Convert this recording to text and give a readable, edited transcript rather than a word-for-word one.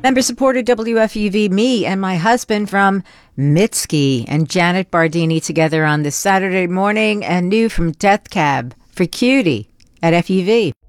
Member-supported WFUV, me and my husband from Mitski, and Janet Bardini together on this Saturday morning, and new from Death Cab for Cutie at FUV.